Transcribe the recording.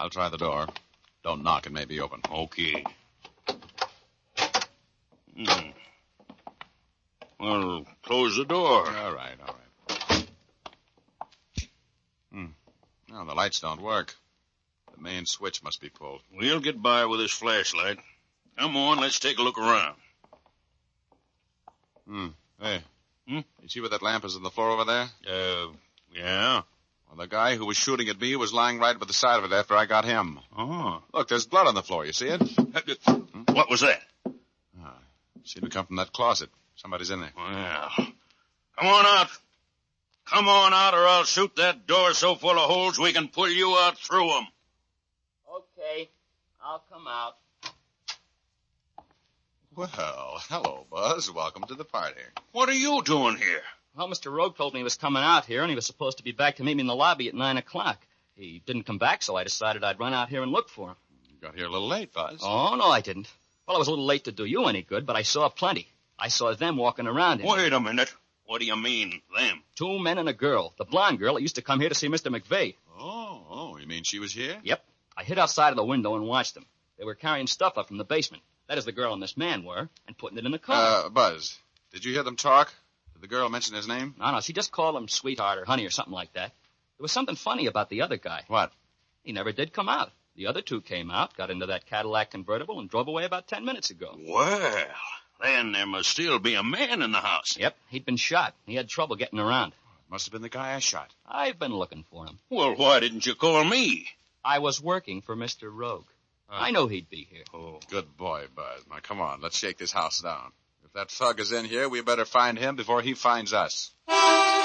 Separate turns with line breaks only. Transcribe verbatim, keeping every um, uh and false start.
I'll try the door. Don't knock, it may be open.
Okay. Hmm. Well, close the door.
All right, all right. Hmm. No, the lights don't work. The main switch must be pulled.
We'll get by with this flashlight. Come on, let's take a look around.
Hmm. Hey.
Hmm?
You see where that lamp is on the floor over there?
Uh, yeah.
Well, the guy who was shooting at me was lying right by the side of it after I got him.
Oh.
Look, there's blood on the floor. You see it?
Hmm? What was that?
Ah, seemed to come from that closet. Somebody's in there.
Well, come on out. Come on out or I'll shoot that door so full of holes we can pull you out through them.
Okay, I'll come out.
Well, hello, Buzz. Welcome to the party.
What are you doing here?
Well, Mister Rogue told me he was coming out here, and he was supposed to be back to meet me in the lobby at nine o'clock. He didn't come back, so I decided I'd run out here and look for him.
You got here a little late, Buzz.
Oh, no, I didn't. Well, I was a little late to do you any good, but I saw plenty. I saw them walking around in
Wait a minute. What do you mean, them?
Two men and a girl. The blonde girl that used to come here to see Mister McVeigh.
Oh, oh, you mean she was here?
Yep. I hid outside of the window and watched them. They were carrying stuff up from the basement. That is, the girl and this man were, and putting it in the car.
Uh, Buzz, did you hear them talk? Did the girl mention his name?
No, no, she just called him sweetheart or honey or something like that. There was something funny about the other guy.
What?
He never did come out. The other two came out, got into that Cadillac convertible, and drove away about ten minutes ago.
Well, then there must still be a man in the house.
Yep, he'd been shot. He had trouble getting around.
Must have been the guy I shot.
I've been looking for him.
Well, why didn't you call me?
I was working for Mister Rogue.
Oh.
I know he'd be here.
Oh.
Good boy, Buzz. Now, come on, let's shake this house down. If that thug is in here, we better find him before he finds us.